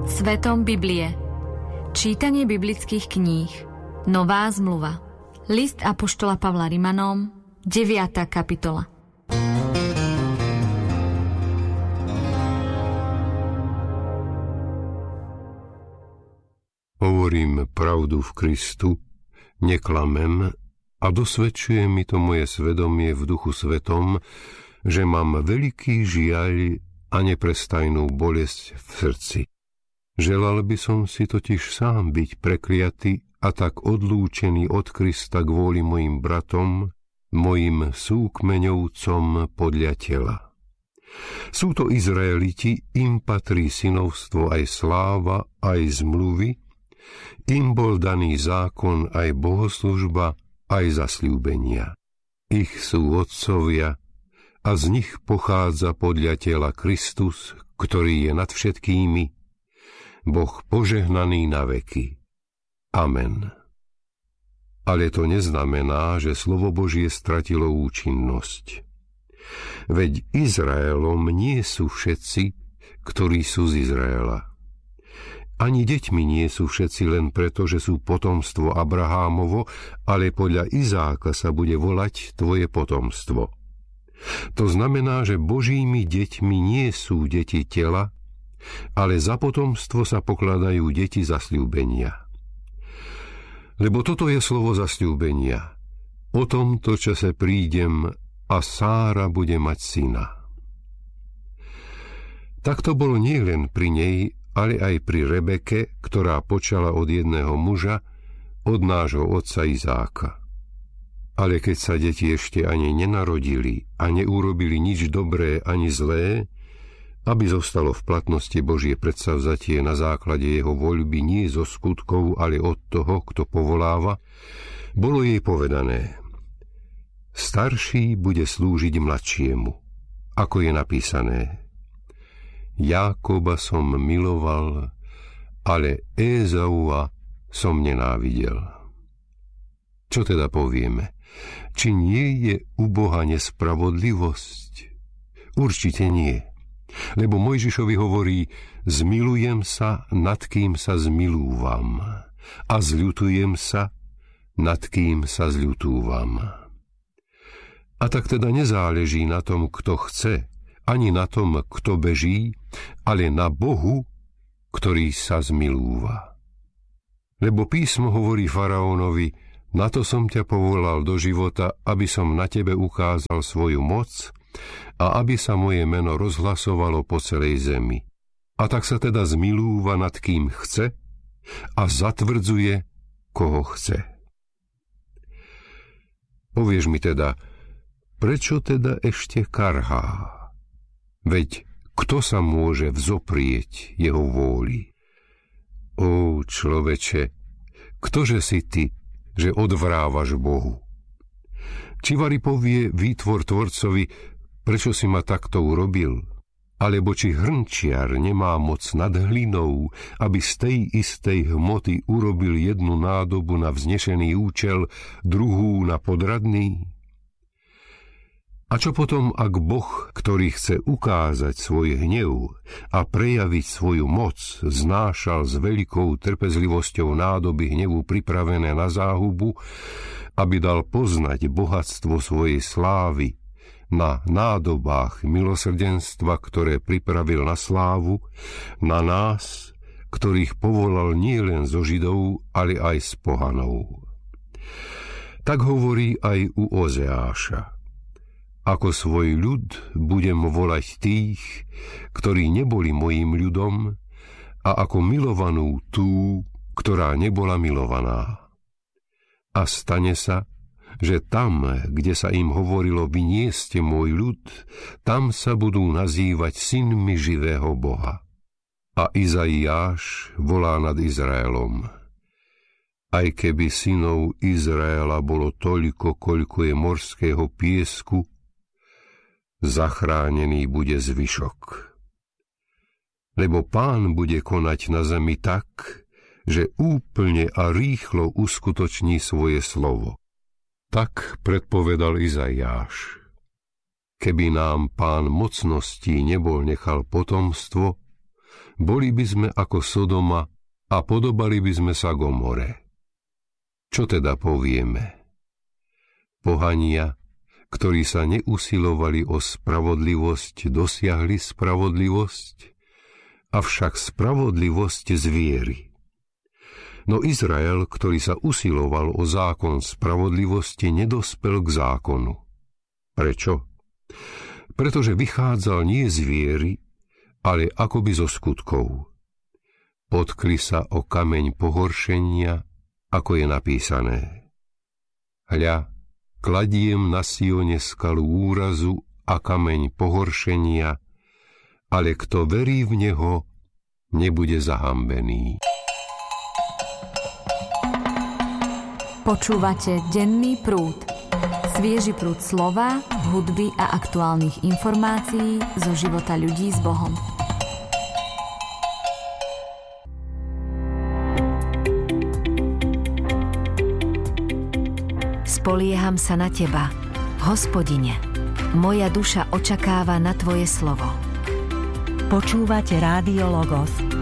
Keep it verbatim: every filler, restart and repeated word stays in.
Svetom Biblie. Čítanie biblických kníh. Nová zmluva. List apoštola Pavla Rimanom, deviata kapitola. Hovorím pravdu v Kristu, neklamem a dosvedčuje mi to moje svedomie v Duchu Svetom, že mám veľký žiaľ a neprestajnú bolesť v srdci. Želal by som si totiž sám byť prekliaty a tak odlúčený od Krista kvôli mojim bratom, mojim súkmeňovcom podľa tela. Sú to Izraeliti, im patrí synovstvo aj sláva, aj zmluvy, im bol daný zákon aj bohoslužba, aj zasľúbenia. Ich sú otcovia a z nich pochádza podľa tela Kristus, ktorý je nad všetkými, Boh požehnaný na veky. Amen. Ale to neznamená, že slovo Božie stratilo účinnosť. Veď Izraelom nie sú všetci, ktorí sú z Izraela. Ani deťmi nie sú všetci len preto, že sú potomstvo Abrahámovo, ale podľa Izáka sa bude volať tvoje potomstvo. To znamená, že Božími deťmi nie sú deti tela, ale za potomstvo sa pokladajú deti zasľúbenia. Lebo toto je slovo zasľúbenia. O tomto čase prídem a Sára bude mať syna. Tak to bolo nie len pri nej, ale aj pri Rebeke, ktorá počala od jedného muža, od nášho otca Izáka. Ale keď sa deti ešte ani nenarodili a neurobili nič dobré ani zlé, aby zostalo v platnosti Božie predsavzatie na základe jeho voľby nie zo skutkov, ale od toho, kto povoláva, bolo jej povedané: starší bude slúžiť mladšiemu, ako je napísané: Jákoba som miloval, ale Ézaua som nenávidel. Čo teda povieme? Či nie je u Boha nespravodlivosť? Určite nie. Lebo Mojžišovi hovorí: zmilujem sa, nad kým sa zmilúvam, a zľutujem sa, nad kým sa zľutúvam. A tak teda nezáleží na tom, kto chce, ani na tom, kto beží, ale na Bohu, ktorý sa zmilúva. Lebo písmo hovorí faraónovi: na to som ťa povolal do života, aby som na tebe ukázal svoju moc a aby sa moje meno rozhlasovalo po celej zemi. A tak sa teda zmilúva nad kým chce a zatvrdzuje, koho chce. Povieš mi teda, prečo teda ešte karhá? Veď kto sa môže vzoprieť jeho vôli? Ó, človeče, ktože si ty, že odvrávaš Bohu? Či vari povie výtvor tvorcovi: prečo si ma takto urobil? Alebo či hrnčiar nemá moc nad hlinou, aby z tej istej hmoty urobil jednu nádobu na vznešený účel, druhú na podradný? A čo potom, ak Boh, ktorý chce ukázať svoj hnev a prejaviť svoju moc, znášal s veľkou trpezlivosťou nádoby hnevu pripravené na záhubu, aby dal poznať bohatstvo svojej slávy na nádobách milosrdenstva, ktoré pripravil na slávu, na nás, ktorých povolal nie len zo Židov, ale aj z pohanov. Tak hovorí aj u Ozeáša: ako svoj ľud budem volať tých, ktorí neboli mojím ľudom, a ako milovanú tú, ktorá nebola milovaná. A stane sa, že tam, kde sa im hovorilo: vy nie ste môj ľud, tam sa budú nazývať synmi živého Boha. A Izaiáš volá nad Izraelom: aj keby synov Izraela bolo toľko, koľko je morského piesku, zachránený bude zvyšok. Lebo Pán bude konať na zemi tak, že úplne a rýchlo uskutoční svoje slovo. Tak predpovedal Izaiáš. Keby nám Pán mocností nebol nechal potomstvo, boli by sme ako Sodoma a podobali by sme sa Gomore. Čo teda povieme? Pohania, ktorí sa neusilovali o spravodlivosť, dosiahli spravodlivosť, avšak spravodlivosť z viery. No Izrael, ktorý sa usiloval o zákon spravodlivosti, nedospel k zákonu. Prečo? Pretože vychádzal nie z viery, ale akoby zo skutkov. Potkli sa o kameň pohoršenia, ako je napísané. Hľa, kladiem na Sione skalu úrazu a kameň pohoršenia, ale kto verí v neho, nebude zahambený. Počúvate Denný prúd. Svieži prúd slova, hudby a aktuálnych informácií zo života ľudí s Bohom. Spolieham sa na Teba, Hospodine. Moja duša očakáva na Tvoje slovo. Počúvate Rádio Logos.